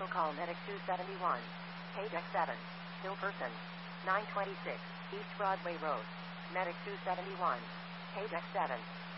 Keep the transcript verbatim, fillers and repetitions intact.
Special call Medic two seventy-one. Page X seven. Still person. nine twenty-six. East Broadway Road. Medic two seventy-one. Page X seven.